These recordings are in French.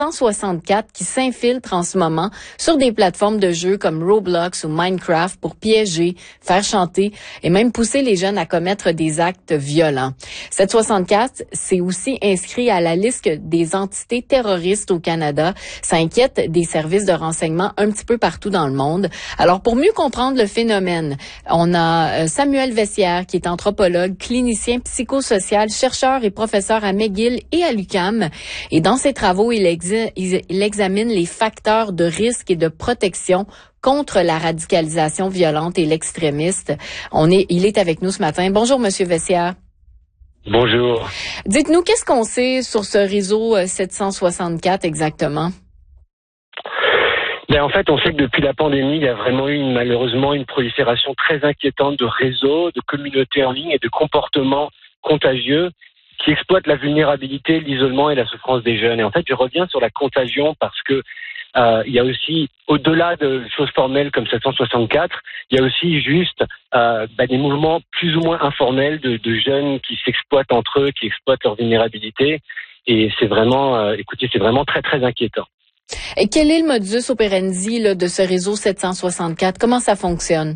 764 qui s'infiltrent en ce moment sur des plateformes de jeux comme Roblox ou Minecraft pour piéger, faire chanter et même pousser les jeunes à commettre des actes violents. 764 s'est aussi inscrit à la liste des entités terroristes au Canada. Ça inquiète des services de renseignement un petit peu partout dans le monde. Alors, pour mieux comprendre le phénomène, on a Samuel Vessière, qui est anthropologue, clinicien psychosocial, chercheur et professeur à McGill et à l'UQAM. Et dans ses travaux, il examine les facteurs de risque et de protection contre la radicalisation violente et l'extrémiste. Il est avec nous ce matin. Bonjour, Monsieur Vessière. Bonjour. Dites-nous, qu'est-ce qu'on sait sur ce réseau 764 exactement? En fait, on sait que depuis la pandémie, il y a vraiment eu malheureusement une prolifération très inquiétante de réseaux, de communautés en ligne et de comportements contagieux qui exploitent la vulnérabilité, l'isolement et la souffrance des jeunes. Et en fait, je reviens sur la contagion parce que il y a aussi, au-delà de choses formelles comme 764, il y a aussi juste des mouvements plus ou moins informels de jeunes qui s'exploitent entre eux, qui exploitent leur vulnérabilité. Et c'est vraiment, c'est vraiment très très inquiétant. Et quel est le modus operandi de ce réseau 764? Comment ça fonctionne?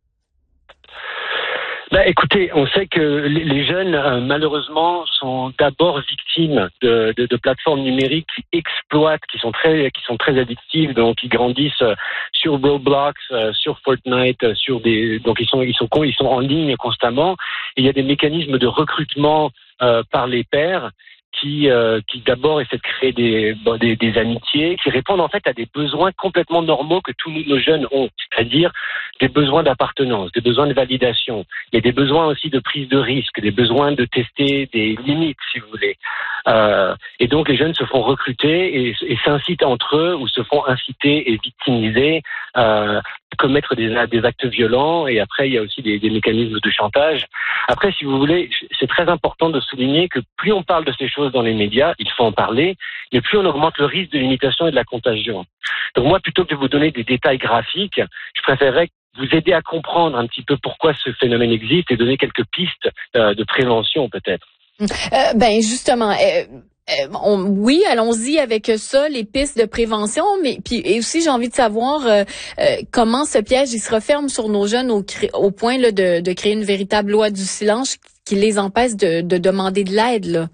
Écoutez, on sait que les jeunes, malheureusement, sont d'abord victimes de plateformes numériques qui exploitent, qui sont très addictives, donc ils grandissent sur Roblox, sur Fortnite, donc ils sont en ligne constamment. Et il y a des mécanismes de recrutement par les pairs qui d'abord essaient de créer des amitiés, qui répondent en fait à des besoins complètement normaux que tous nos jeunes ont, c'est-à-dire des besoins d'appartenance, des besoins de validation. Il y a des besoins aussi de prise de risque, des besoins de tester des limites, si vous voulez. Et donc les jeunes se font recruter et s'incitent entre eux ou se font inciter et victimiser, commettre des actes violents. Et après, il y a aussi des mécanismes de chantage. Après, si vous voulez, c'est très important de souligner que plus on parle de ces choses dans les médias, il faut en parler, mais plus on augmente le risque de l'imitation et de la contagion. Donc moi, plutôt que de vous donner des détails graphiques, je préférerais vous aider à comprendre un petit peu pourquoi ce phénomène existe et donner quelques pistes de prévention peut-être. Justement, oui, allons-y avec ça, les pistes de prévention, mais et aussi j'ai envie de savoir comment ce piège il se referme sur nos jeunes au point là, de créer une véritable loi du silence qui les empêche de demander de l'aide là.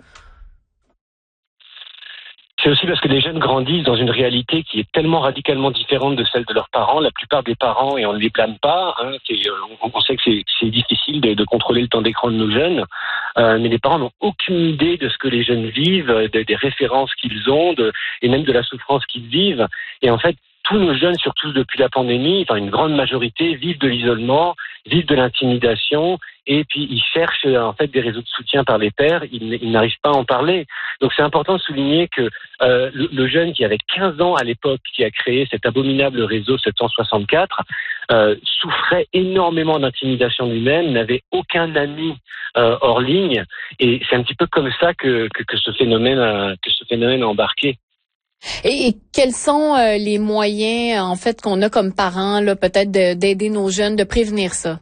C'est aussi parce que les jeunes grandissent dans une réalité qui est tellement radicalement différente de celle de leurs parents. La plupart des parents, et on ne les blâme pas, on sait que c'est difficile de contrôler le temps d'écran de nos jeunes, mais les parents n'ont aucune idée de ce que les jeunes vivent, des références qu'ils ont, et même de la souffrance qu'ils vivent. Et en fait, tous nos jeunes, surtout depuis la pandémie, une grande majorité, vivent de l'isolement, vivent de l'intimidation, et puis ils cherchent en fait des réseaux de soutien par les pairs, ils n'arrivent pas à en parler. Donc c'est important de souligner que le jeune qui avait 15 ans à l'époque, qui a créé cet abominable réseau 764, souffrait énormément d'intimidation lui-même, n'avait aucun ami hors ligne, et c'est un petit peu comme ça que ce phénomène a embarqué. Et quels sont les moyens en fait qu'on a comme parents là, peut-être d'aider nos jeunes, de prévenir ça?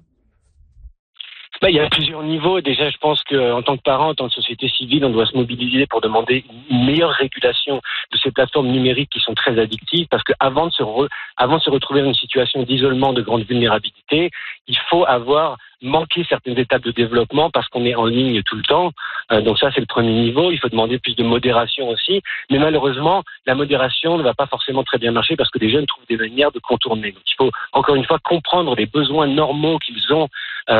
Il y a plusieurs niveaux. Déjà, je pense qu'en tant que parent, en tant que société civile, on doit se mobiliser pour demander une meilleure régulation de ces plateformes numériques qui sont très addictives, parce que avant de se retrouver dans une situation d'isolement, de grande vulnérabilité, il faut avoir manqué certaines étapes de développement parce qu'on est en ligne tout le temps. Donc ça, c'est le premier niveau. Il faut demander plus de modération aussi. Mais malheureusement, la modération ne va pas forcément très bien marcher parce que les jeunes trouvent des manières de contourner. Donc il faut, encore une fois, comprendre les besoins normaux qu'ils ont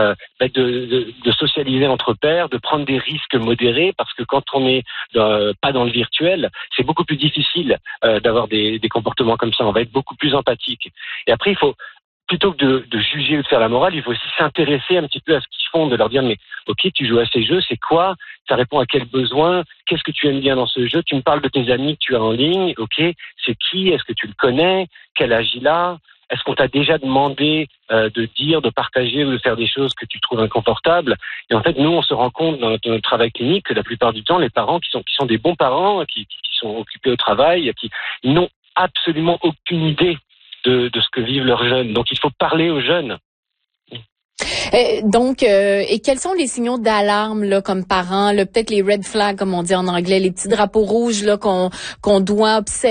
de socialiser entre pairs, de prendre des risques modérés, parce que quand on n'est pas dans le virtuel, c'est beaucoup plus difficile d'avoir des comportements comme ça. On va être beaucoup plus empathique. Et après, il faut, plutôt que de juger ou de faire la morale, il faut aussi s'intéresser un petit peu à ce qu'ils font, de leur dire, mais ok, tu joues à ces jeux, c'est quoi? Ça répond à quel besoin? Qu'est-ce que tu aimes bien dans ce jeu? Tu me parles de tes amis que tu as en ligne, ok, c'est qui? Est-ce que tu le connais? Quel âge il a? Est-ce qu'on t'a déjà demandé de dire, de partager ou de faire des choses que tu trouves inconfortables? Et en fait, nous, on se rend compte dans notre travail clinique que la plupart du temps, les parents qui sont des bons parents, qui sont occupés au travail, ils n'ont absolument aucune idée de ce que vivent leurs jeunes. Donc il faut parler aux jeunes. Donc, et quels sont les signaux d'alarme là, comme parents, là, peut-être les red flags comme on dit en anglais, les petits drapeaux rouges là qu'on doit observer